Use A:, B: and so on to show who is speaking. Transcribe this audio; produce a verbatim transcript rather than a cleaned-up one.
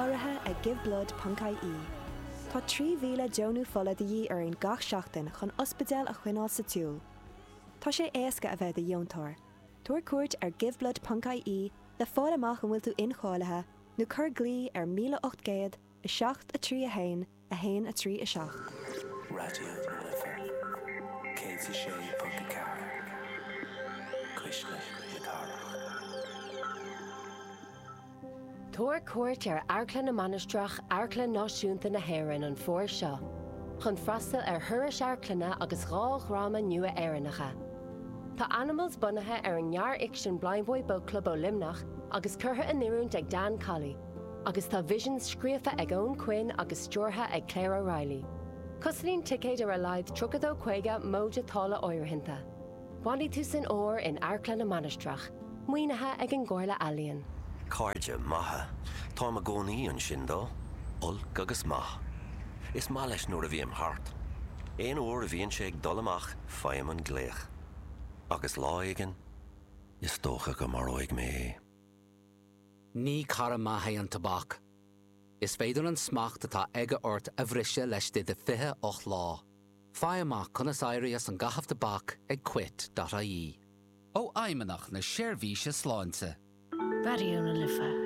A: áirithe ag give blood Puncaí. Tá trí mhíle deonú fola de dhí ar an gach seachtain chun ospidéal a chuineáil sa tiúl. Tá sé éasca a bheith de dheontóir. Tuair cuairt ar give blood Puncaí le fáil amach an bhfuil tú inchállathe nó cur glí ar míle ocht géad a seacht a trí a hain a hain a trí a seacht.
B: Radio Lifa, cé sé punca cara, Cuisle na cara.
C: Tuair cuairt ar airclan na Manastrach airclan náisiúnta na hÉireann an fór seo, chun freastal ar thuras airclanna agus gá ghráma nua éireannacha. Tá animals bunathe ar an ngearr iction Blind Boy Boat Club ó Limnach agus curtha an iúint ag Dan Colley, agus tá vision scríofa ag Owen Quinn agus stúrtha ag Claire O'Reilly. Coslín ticéid ar a leid trugad ó chuige móide tála oirithinte. Bhainní tú san óir in airclan na Manastrach, muoinethe ag an Gcomhairle Ealaíon.
D: Cáirde maithe, tá a gcónaí an sin dó, olc agus maith. Is má leis nuair a bhíam thart. Éon uair a bhíonn sé ag dul amach faim an gléach. Agus lá aigen, is dócha go mar óig mé.
E: Ní cara maithe an tabhac. Is féidir an smacht atá aige ort a bhriise leis de de fithe och lá. Fá amach conas éirí as an gahaf tabhac ag quit.ie. Ó aimimeach na séirbhíse sláinte.
F: Radio Lifa.